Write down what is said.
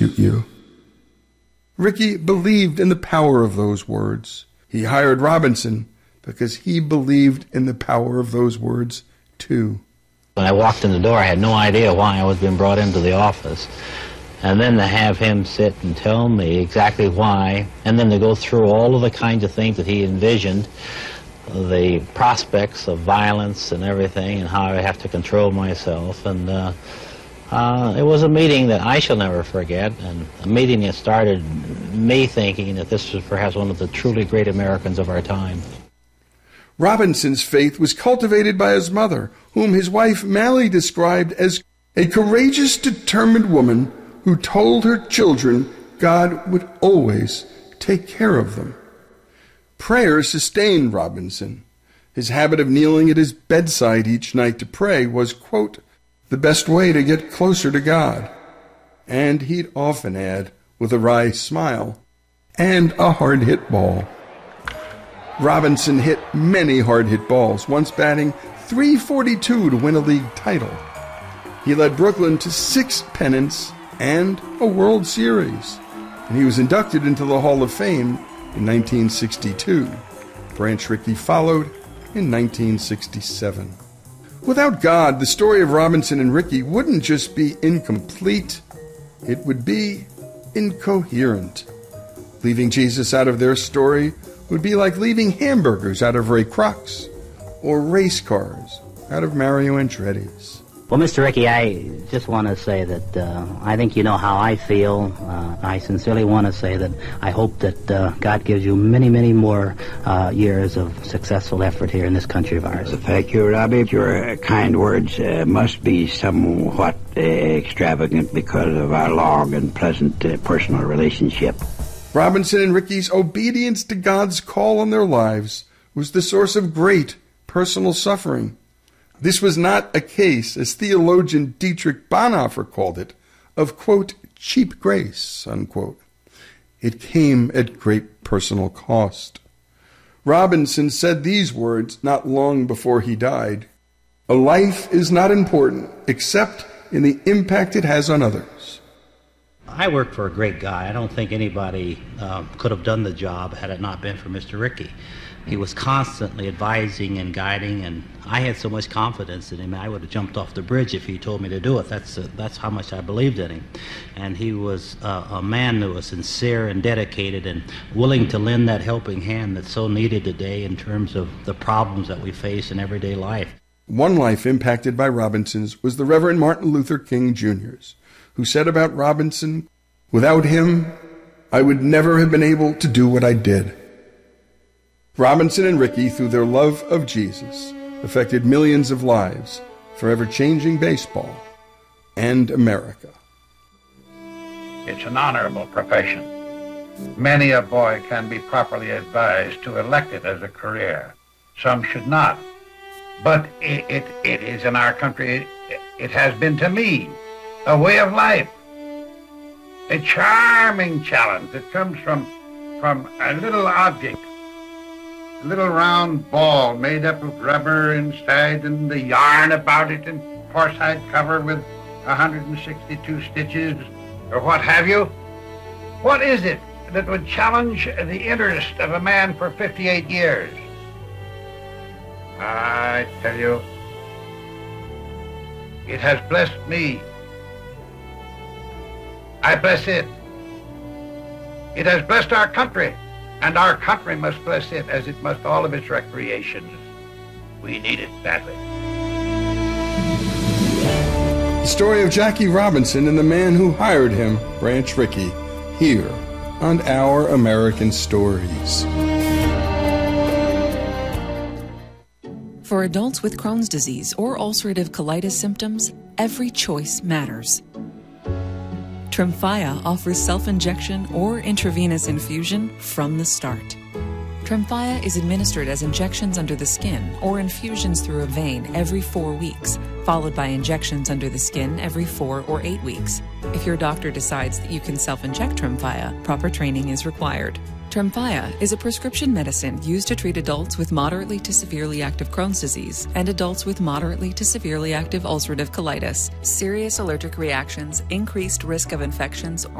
persecute you. Ricky believed in the power of those words. He hired Robinson because he believed in the power of those words too. When I walked in the door, I had no idea why I was being brought into the office. And then to have him sit and tell me exactly why, and then to go through all of the kinds of things that he envisioned, the prospects of violence and everything, and how I have to control myself. And it was a meeting that I shall never forget, and a meeting that started me thinking that this was perhaps one of the truly great Americans of our time. Robinson's faith was cultivated by his mother, whom his wife Mally described as a courageous, determined woman who told her children God would always take care of them. Prayer sustained Robinson. His habit of kneeling at his bedside each night to pray was, quote, the best way to get closer to God. And he'd often add, with a wry smile, and a hard-hit ball. Robinson hit many hard-hit balls, once batting .342 to win a league title. He led Brooklyn to 6 pennants and a World Series, and he was inducted into the Hall of Fame in 1962. Branch Rickey followed in 1967. Without God, the story of Robinson and Rickey wouldn't just be incomplete, it would be incoherent. Leaving Jesus out of their story would be like leaving hamburgers out of Ray Kroc's or race cars out of Mario Andretti's. Well, Mr. Rickey, I just want to say that I think you know how I feel. I sincerely want to say that I hope that God gives you many, many more years of successful effort here in this country of ours. Thank you, Robbie. Your kind words must be somewhat extravagant because of our long and pleasant personal relationship. Robinson and Rickey's obedience to God's call on their lives was the source of great personal suffering. This was not a case, as theologian Dietrich Bonhoeffer called it, of, quote, cheap grace, unquote. It came at great personal cost. Robinson said these words not long before he died: "A life is not important except in the impact it has on others." I worked for a great guy. I don't think anybody could have done the job had it not been for Mr. Rickey. He was constantly advising and guiding, and I had so much confidence in him, I would have jumped off the bridge if he told me to do it. That's how much I believed in him. And he was a man who was sincere and dedicated and willing to lend that helping hand that's so needed today in terms of the problems that we face in everyday life. One life impacted by Robinson's was the Reverend Martin Luther King Jr.'s, who said about Robinson, "Without him, I would never have been able to do what I did." Robinson and Rickey, through their love of Jesus, affected millions of lives, forever changing baseball and America. It's an honorable profession. Many a boy can be properly advised to elect it as a career. Some should not. But it is in our country, it has been to me, a way of life. A charming challenge that comes from a little object. A little round ball made up of rubber inside and the yarn about it and horsehide cover with 162 stitches or what have you. What is it that would challenge the interest of a man for 58 years? I tell you, it has blessed me. I bless it. It has blessed our country. And our country must bless it as it must all of its recreations. We need it badly. The story of Jackie Robinson and the man who hired him, Branch Rickey, here on Our American Stories. For adults with Crohn's disease or ulcerative colitis symptoms, every choice matters. Tremfya offers self-injection or intravenous infusion from the start. Tremfya is administered as injections under the skin or infusions through a vein every 4 weeks, followed by injections under the skin every 4 or 8 weeks. If your doctor decides that you can self-inject Tremfya, proper training is required. Tremfya is a prescription medicine used to treat adults with moderately to severely active Crohn's disease and adults with moderately to severely active ulcerative colitis. Serious allergic reactions, increased risk of infections,